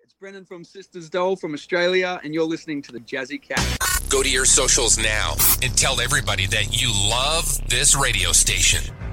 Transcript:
It's Brendan from Sisters Dole from Australia, and you're listening to the Jazzy Cat. Go to your socials now and tell everybody that you love this radio station.